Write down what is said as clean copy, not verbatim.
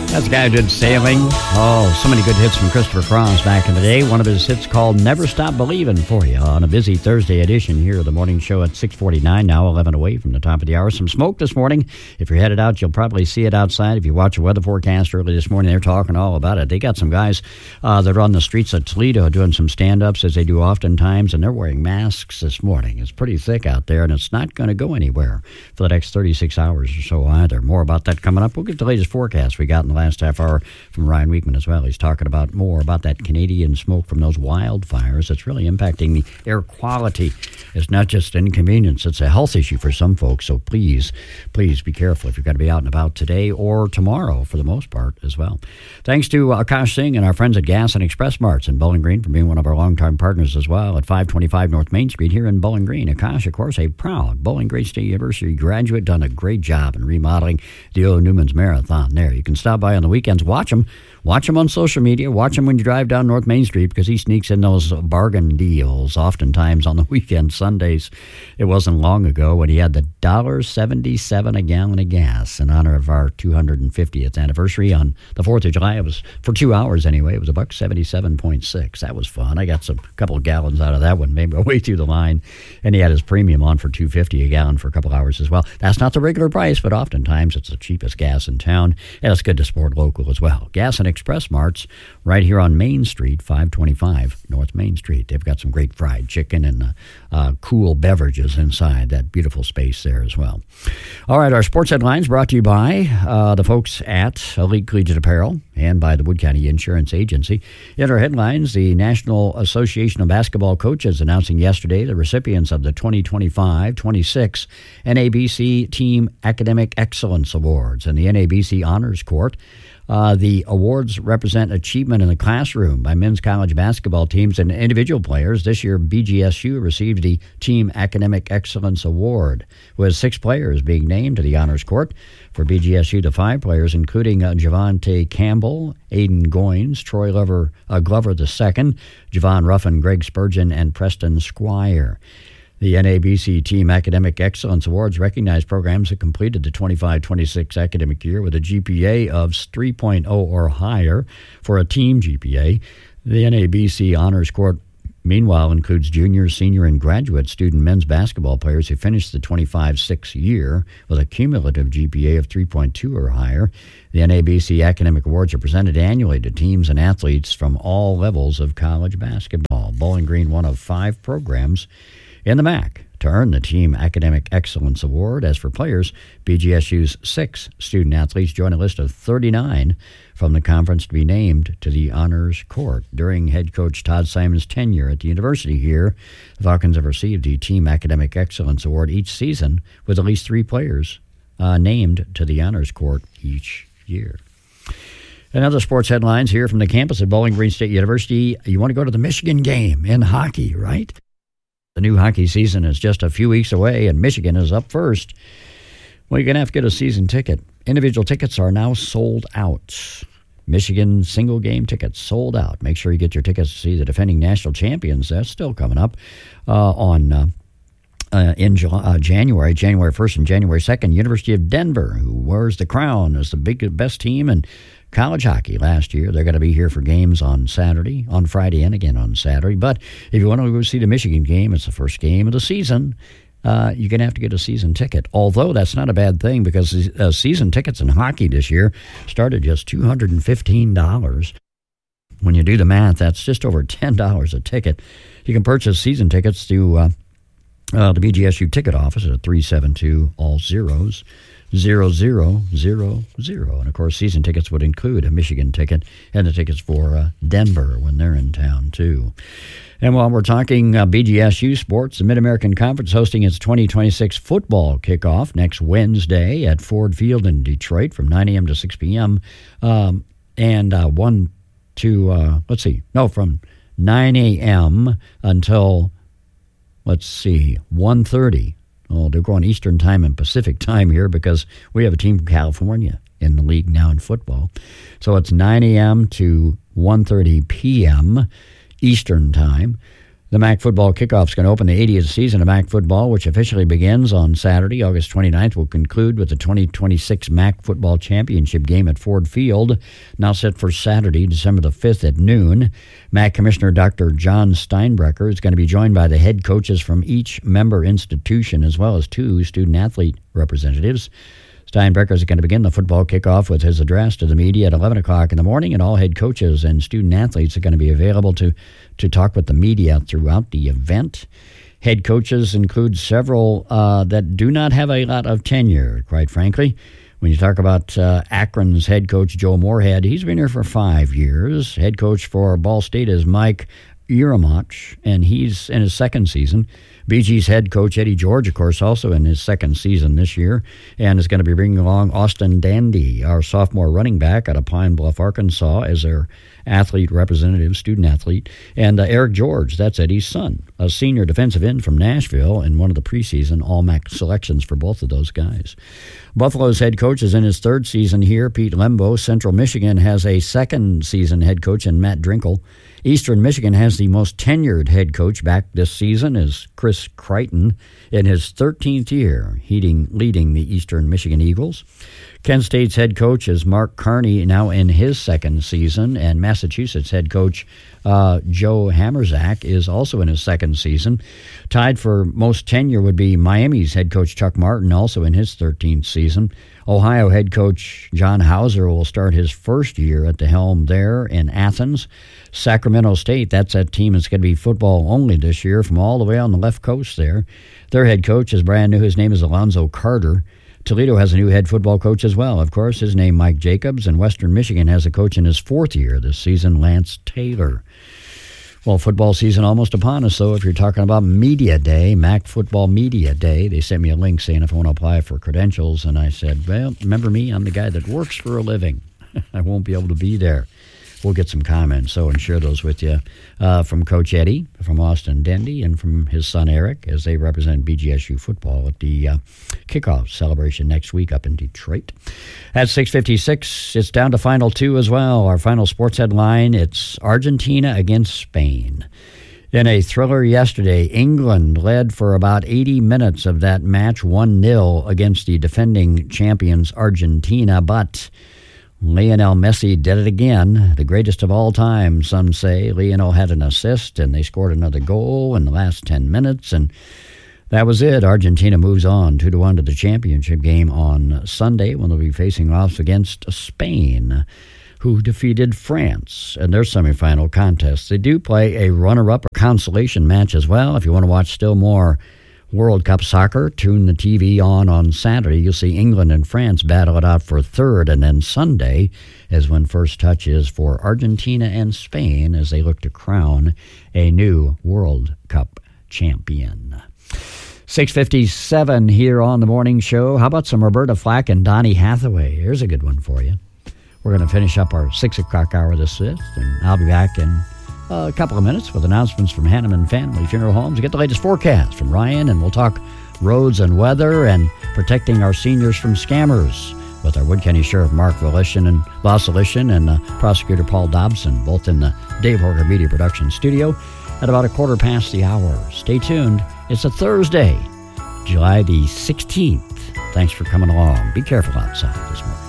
That's the guy who did Sailing. Oh, so many good hits from Christopher Cross back in the day. One of his hits called Never Stop Believin' for you on a busy Thursday edition here of the morning show at 6:49, now 11 away from the top of the hour. Some smoke this morning. If you're headed out, you'll probably see it outside. If you watch a weather forecast early this morning, they're talking all about it. They got some guys that are on the streets of Toledo doing some stand-ups, as they do oftentimes, and they're wearing masks this morning. It's pretty thick out there, and it's not going to go anywhere for the next 36 hours or so either. More about that coming up. We'll get the latest forecast we got in the last half hour from Ryan Weekman as well. He's talking about more about that Canadian smoke from those wildfires that's really impacting the air quality. It's not just an inconvenience, it's a health issue for some folks. So please be careful if you're going to be out and about today or tomorrow for the most part as well. Thanks to Akash Singh and our friends at Gas and Express Marts in Bowling Green for being one of our longtime partners as well at 525 North Main Street here in Bowling Green. Akash, of course, a proud Bowling Green State University graduate, done a great job in remodeling the O. Newman's Marathon there. You can stop by on the weekends, watch him on social media, watch him when you drive down North Main Street, because he sneaks in those bargain deals oftentimes on the weekend, Sundays. It wasn't long ago when he had the $1.77 a gallon of gas in honor of our 250th anniversary on the 4th of July. It was for 2 hours anyway. It was $1.77.6. That was fun. I got a couple of gallons out of that one, made my way through the line, and he had his premium on for $2.50 a gallon for a couple hours as well. That's not the regular price, but oftentimes it's the cheapest gas in town, and it's good to support local as well. Gas and Express Marts right here on Main Street, 525 North Main Street. They've got some great fried chicken and cool beverages inside that beautiful space there as well. All right, our sports headlines brought to you by the folks at Elite Collegiate Apparel and by the Wood County Insurance Agency. In our headlines, the National Association of Basketball Coaches announcing yesterday the recipients of the 2025-26 NABC Team Academic Excellence Awards and the NABC Honors Court. The awards represent achievement in the classroom by men's college basketball teams and individual players. This year, BGSU received the Team Academic Excellence Award, with 6 players being named to the Honors Court. For BGSU, the 5 players, including Javante Campbell, Aiden Goins, Troy Glover II, Javon Ruffin, Greg Spurgeon, and Preston Squire. The NABC Team Academic Excellence Awards recognize programs that completed the 25-26 academic year with a GPA of 3.0 or higher. For a team GPA, the NABC Honors Court, meanwhile, includes junior, senior, and graduate student men's basketball players who finished the 25-6 year with a cumulative GPA of 3.2 or higher. The NABC Academic Awards are presented annually to teams and athletes from all levels of college basketball. Bowling Green, one of 5 programs in the MAC to earn the Team Academic Excellence Award. As for players, BGSU's 6 student athletes join a list of 39 from the conference to be named to the Honors Court. During head coach Todd Simon's tenure at the university here, the Falcons have received the Team Academic Excellence Award each season, with at least 3 players named to the Honors Court each year. And other sports headlines here from the campus at Bowling Green State University. You want to go to the Michigan game in hockey, right? The new hockey season is just a few weeks away, and Michigan is up first. Well, you're going to have to get a season ticket. Individual tickets are now sold out. Michigan single-game tickets sold out. Make sure you get your tickets to see the defending national champions. That's still coming up in January 1st and January 2nd. University of Denver, who wears the crown as the best team in college hockey last year. They're going to be here for games on Saturday, on Friday, and again on Saturday. But if you want to go see the Michigan game, it's the first game of the season. You're going to have to get a season ticket. Although that's not a bad thing, because season tickets in hockey this year start at just $215. When you do the math, that's just over $10 a ticket. You can purchase season tickets through the BGSU ticket office at 372 all zeros 0000. And of course, season tickets would include a Michigan ticket and the tickets for Denver when they're in town too. And while we're talking BGSU sports, the Mid-American Conference hosting its 2026 football kickoff next Wednesday at Ford Field in Detroit from 9 a.m. to 6 p.m. From 9 a.m. until 1:30. Oh, they're going Eastern time and Pacific time here because we have a team from California in the league now in football. So it's 9 a.m. to 1:30 p.m. Eastern time. The MAC football kickoff is going to open the 80th season of MAC football, which officially begins on Saturday, August 29th. Will conclude with the 2026 MAC football championship game at Ford Field, now set for Saturday, December the 5th at noon. MAC Commissioner Dr. John Steinbrecher is going to be joined by the head coaches from each member institution, as well as 2 student-athlete representatives. Steinbrecher is going to begin the football kickoff with his address to the media at 11 o'clock in the morning, and all head coaches and student-athletes are going to be available to talk with the media throughout the event. Head coaches include several that do not have a lot of tenure, quite frankly. When you talk about Akron's head coach, Joe Moorhead, he's been here for 5 years. Head coach for Ball State is Mike Uramach, and he's in his second season. BG's head coach, Eddie George, of course, also in his second season this year, and is going to be bringing along Austin Dandy, our sophomore running back out of Pine Bluff, Arkansas, as their athlete representative, student-athlete. And Eric George, that's Eddie's son, a senior defensive end from Nashville, and one of the preseason All-MAC selections for both of those guys. Buffalo's head coach is in his third season here, Pete Lembo. Central Michigan has a second-season head coach in Matt Drinkle. Eastern Michigan has the most tenured head coach back this season is Chris Crichton in his 13th year, leading the Eastern Michigan Eagles. Kent State's head coach is Mark Carney, now in his second season, and Massachusetts head coach Joe Hammerzak is also in his second season. Tied for most tenure would be Miami's head coach Chuck Martin, also in his 13th season. Ohio head coach John Hauser will start his first year at the helm there in Athens. Sacramento State, that's that team that's going to be football only this year from all the way on the left coast there. Their head coach is brand new. His name is Alonzo Carter. Toledo has a new head football coach as well. Of course, his name Mike Jacobs, and Western Michigan has a coach in his 4th year this season, Lance Taylor. Well, football season almost upon us, so if you're talking about Media Day, MAC Football Media Day, they sent me a link saying if I want to apply for credentials, and I said, well, remember me? I'm the guy that works for a living. I won't be able to be there. We'll get some comments, and share those with you from Coach Eddie, from Austin Dendy, and from his son Eric, as they represent BGSU football at the kickoff celebration next week up in Detroit. At 6:56, it's down to Final 2 as well. Our final sports headline, it's Argentina against Spain. In a thriller yesterday, England led for about 80 minutes of that match 1-0 against the defending champions Argentina, but Lionel Messi did it again, the greatest of all time, some say. Lionel had an assist, and they scored another goal in the last 10 minutes, and that was it. Argentina moves on 2-1 to the championship game on Sunday when they'll be facing off against Spain, who defeated France in their semifinal contest. They do play a runner-up or consolation match as well. If you want to watch still more World Cup soccer, tune the TV on Saturday. You'll see England and France battle it out for third, and then Sunday is when first touch is for Argentina and Spain as they look to crown a new World Cup champion. 6:57 here on the morning show. How about some Roberta Flack and Donny Hathaway? Here's a good one for you. We're going to finish up our 6 o'clock hour this week, and I'll be back in a couple of minutes with announcements from Hanneman Family Funeral Homes. Get the latest forecast from Ryan, and we'll talk roads and weather and protecting our seniors from scammers with our Wood County Sheriff Mark Volition and Prosecutor Paul Dobson, both in the Dave Horger Media Production Studio at about 1:15 the hour. Stay tuned. It's a Thursday, July the 16th. Thanks for coming along. Be careful outside this morning.